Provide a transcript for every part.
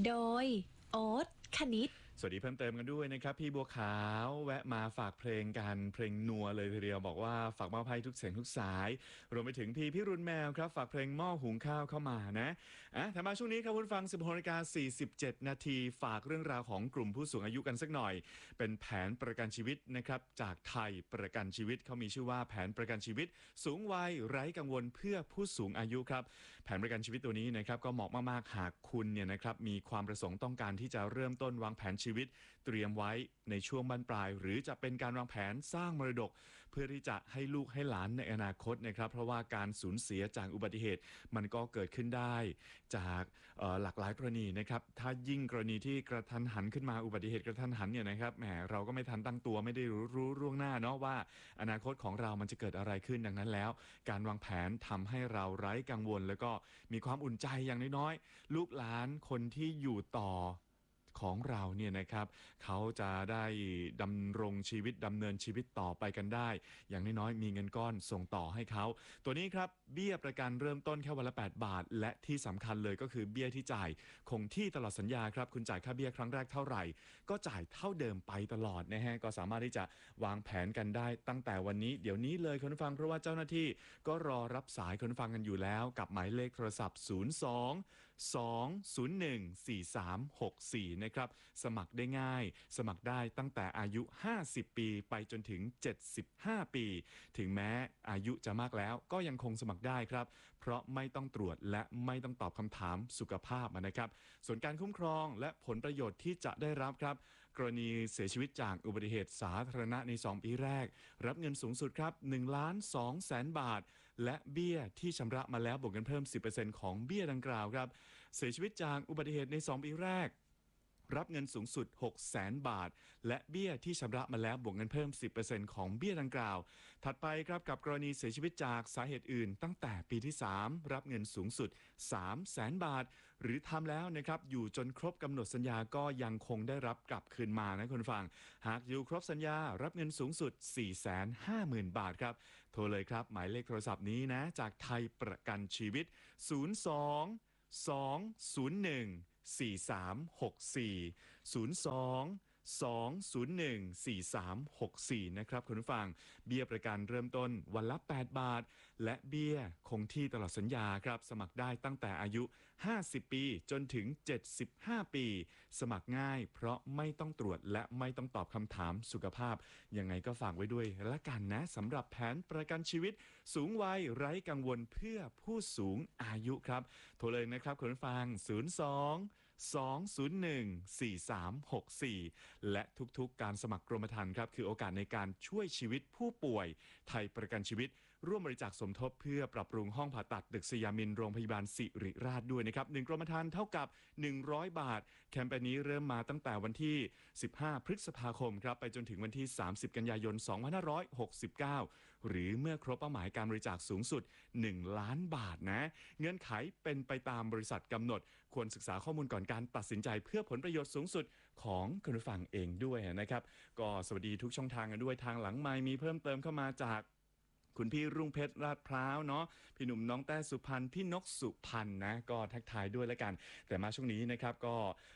โดยโอ๊ตคณิตสวัสดีเพิ่มเติมกันด้วยนะครับพี่บัวขาวแวะมาฝากเพลงกันเพลงนัวเลยทีเดียวบอกว่าฝากมอบให้ทุกเสียงทุกสายรวมไปถึงพี่รุนแมวครับฝากเพลงหม้อหุงข้าวเข้ามานะแต่มาช่วงนี้ครับคุณฟัง 16:47 นาทีฝากเรื่องราวของกลุ่มผู้สูงอายุกันสักหน่อยเป็นแผนประกันชีวิตนะครับจากไทยประกันชีวิตเขามีชื่อว่าแผนประกันชีวิตสูงวัยไร้กังวลเพื่อผู้สูงอายุครับแผนประกันชีวิตตัวนี้นะครับก็เหมาะมากๆหากคุณเนี่ยนะครับมีความประสงค์ต้องการที่จะเริ่มต้นวางแผนชีวิตเตรียมไว้ในช่วงบั้นปลายหรือจะเป็นการวางแผนสร้างมรดกเพื่อที่จะให้ลูกให้หลานในอนาคตนะครับเพราะว่าการสูญเสียจากอุบัติเหตุมันก็เกิดขึ้นได้จากหลากหลายกรณีนะครับถ้ายิ่งกรณีที่กระทันหันขึ้นมาอุบัติเหตุกระทันหันเนี่ยนะครับแหมเราก็ไม่ทันตั้งตัวไม่ได้รู้ล่วงหน้าเนาะว่าอนาคตของเรามันจะเกิดอะไรขึ้นดังนั้นแล้วการวางแผนทำให้เราไร้กังวลแล้วก็มีความอุ่นใจอย่างน้อยๆลูกหลานคนที่อยู่ต่อของเราเนี่ยนะครับเขาจะได้ดำรงชีวิตดำเนินชีวิตต่อไปกันได้อย่างน้อยๆมีเงินก้อนส่งต่อให้เขาตัวนี้ครับเบี้ยประกันเริ่มต้นแค่วันละ8 บาทและที่สำคัญเลยก็คือเบี้ยที่จ่ายคงที่ตลอดสัญญาครับคุณจ่ายค่าเบี้ยครั้งแรกเท่าไหร่ก็จ่ายเท่าเดิมไปตลอดนะฮะก็สามารถที่จะวางแผนกันได้ตั้งแต่วันนี้เดี๋ยวนี้เลยคุณฟังเพราะว่าเจ้าหน้าที่ก็รอรับสายคุณฟังกันอยู่แล้วกับหมายเลขโทรศัพท์02-201-4364นะครับสมัครได้ง่ายสมัครได้ตั้งแต่อายุ50ปีไปจนถึง75ปีถึงแม้อายุจะมากแล้วก็ยังคงสมัครได้ครับเพราะไม่ต้องตรวจและไม่ต้องตอบคำถามสุขภาพนะครับส่วนการคุ้มครองและผลประโยชน์ที่จะได้รับครับกรณีเสียชีวิตจากอุบัติเหตุสาธารณะใน2ปีแรกรับเงินสูงสุดครับ1,200,000 บาทและเบี้ยที่ชำระมาแล้วบวกเงินเพิ่ม 10% ของเบี้ยดังกล่าวครับเสียชีวิตจากอุบัติเหตุใน2ปีแรกรับเงินสูงสุด 600,000 บาทและเบี้ยที่ชำระมาแล้วบวกเงินเพิ่ม 10% ของเบี้ยดังกล่าวถัดไปครับกับกรณีเสียชีวิตจากสาเหตุอื่นตั้งแต่ปีที่3รับเงินสูงสุด 300,000 บาทหรือทำแล้วนะครับอยู่จนครบกำหนดสัญญาก็ยังคงได้รับกลับคืนมานะคุณฟังหากอยู่ครบสัญญารับเงินสูงสุด 450,000 บาทครับโทรเลยครับหมายเลขโทรศัพท์นี้นะจากไทยประกันชีวิต 02-201 4364 02-201-4364นะครับคุณผู้ฟังเบี้ยประกันเริ่มต้นวันละ8 บาทและเบี้ยคงที่ตลอดสัญญาครับสมัครได้ตั้งแต่อายุ50ปีจนถึง75ปีสมัครง่ายเพราะไม่ต้องตรวจและไม่ต้องตอบคำถามสุขภาพยังไงก็ฝากไว้ด้วยละกันนะสำหรับแผนประกันชีวิตสูงวัยไร้กังวลเพื่อผู้สูงอายุครับโทรเลยนะครับคุณผู้ฟัง02-201-4364และทุกๆการสมัครกรมธรรม์ครับคือโอกาสในการช่วยชีวิตผู้ป่วยไทยประกันชีวิตร่วมบริจาคสมทบเพื่อปรับปรุงห้องผ่าตัดตึกสยามินโรงพยาบาลศิริราชด้วยนะครับ1กรมธรรม์เท่ากับ100 บาทแคมเปญนี้เริ่มมาตั้งแต่วันที่15พฤษภาคมครับไปจนถึงวันที่30กันยายน2569หรือเมื่อครบเป้าหมายการบริจาคสูงสุด1 ล้านบาทนะเงื่อนไขเป็นไปตามบริษัทกำหนดควรศึกษาข้อมูลก่อนการตัดสินใจเพื่อผลประโยชน์สูงสุดของคุณผู้ฟังเองด้วยนะครับก็สวัสดีทุกช่องทางกันด้วยทางหลังไมค์มีเพิ่มเติมเข้ามาจากคุณพี่รุ่งเพชรลาดพร้าวเนาะพี่หนุ่มน้องแต้สุพรรณพี่นกสุพรรณนะก็ทักทายด้วยแล้วกันแต่มาช่วงนี้นะครับก็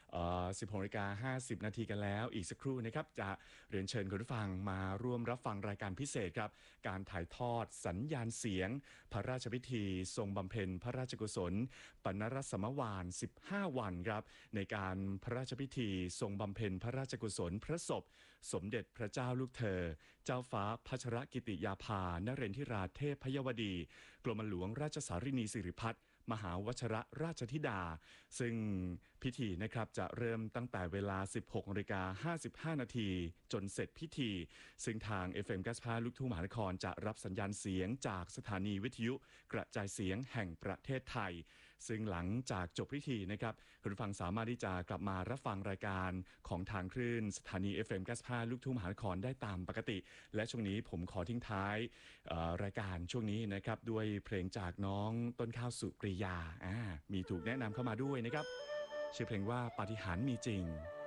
16:50 นาทีกันแล้วอีกสักครู่นะครับจะเรียนเชิญคุณผู้ฟังมาร่วมรับฟังรายการพิเศษครับการถ่ายทอดสัญญาณเสียงพระราชพิธีทรงบำเพ็ญพระราชกุศลปณรสมวาน15 วันครับในการพระราชพิธีทรงบำเพ็ญพระราชกุศลพระศพสมเด็จพระเจ้าลูกเธอเจ้าฟ้าพัชรกิติยาภานเรนทิราเทพยวดีกรมหลวงราชสารินีสิริพัฒน์มหาวชรราชธิดาซึ่งพิธีนะครับจะเริ่มตั้งแต่เวลา 16:55 นาทีจนเสร็จพิธีซึ่งทาง FM 95ลูกทุ่งมหานครจะรับสัญญาณเสียงจากสถานีวิทยุกระจายเสียงแห่งประเทศไทยซึ่งหลังจากจบพิธีนะครับคุณผู้ฟังสามารถที่จะกลับมารับฟังรายการของทางคลื่นสถานี FM 95ลูกทุ่งมหานครได้ตามปกติและช่วงนี้ผมขอทิ้งท้ายรายการช่วงนี้นะครับด้วยเพลงจากน้องต้นข้าวสุปรียามีถูกแนะนำเข้ามาด้วยนะครับชื่อเพลงว่าปาฏิหาริย์มีจริง